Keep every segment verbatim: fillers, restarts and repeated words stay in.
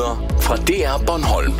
Nyheder fra D R Bornholm.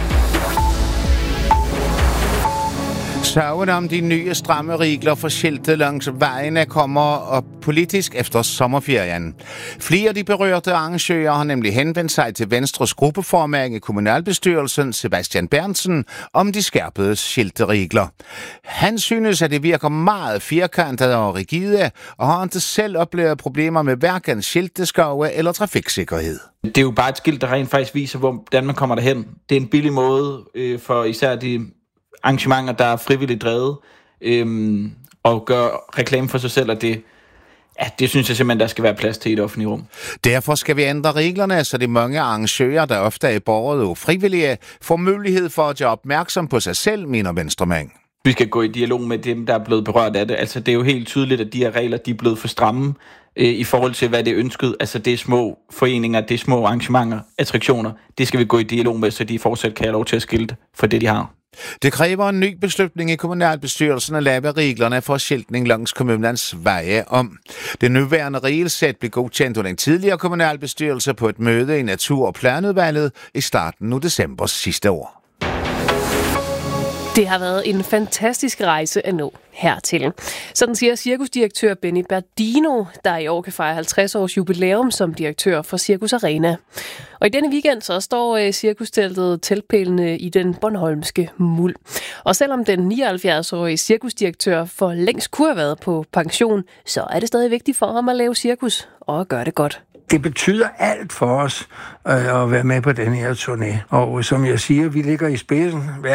Sagen om de nye stramme regler for skiltet langs vejene kommer op politisk efter sommerferien. Flere af de berørte arrangører har nemlig henvendt sig til Venstres gruppeformand i kommunalbestyrelsen, Sebastian Berntsen, om de skærpede skilteregler. Han synes, at det virker meget firkantet og rigide, og har ikke selv oplevet problemer med hverken skilteskove eller trafiksikkerhed. Det er jo bare et skilt, der rent faktisk viser, hvordan man kommer derhen. Det er en billig måde øh, for især de arrangementer, der er frivilligt drevet, øhm, og gør reklame for sig selv, og det, ja, det synes jeg simpelthen, der skal være plads til i et offentligt rum. Derfor skal vi ændre reglerne, så de mange arrangører, der ofte er borgere og frivillige, får mulighed for at gøre opmærksom på sig selv, mener Venstremand. Vi skal gå i dialog med dem, der er blevet berørt af det. Altså, det er jo helt tydeligt, at de her regler, de er blevet for stramme øh, i forhold til, hvad det er ønsket. Altså, det er små foreninger, det er små arrangementer, attraktioner. Det skal vi gå i dialog med, så de fortsat kan have lov til at skilte for det, de har. Det kræver en ny beslutning i kommunalbestyrelsen at lave reglerne for skiltning langs kommunens veje om. Det nuværende regelsæt blev godkendt under den tidligere kommunalbestyrelse på et møde i Natur- og Planudvalget i starten af december sidste år. Det har været en fantastisk rejse at nå hertil. Sådan siger cirkusdirektør Benny Berdino, der i år kan fejre halvtreds års jubilæum som direktør for Cirkus Arena. Og i denne weekend så står cirkusteltet teltpælene i den bornholmske muld. Og selvom den nioghalvfjerds-årige cirkusdirektør for længst kunne have været på pension, så er det stadig vigtigt for ham at lave cirkus og at gøre det godt. Det betyder alt for os øh, at være med på den her turné. Og som jeg siger, vi ligger i spidsen.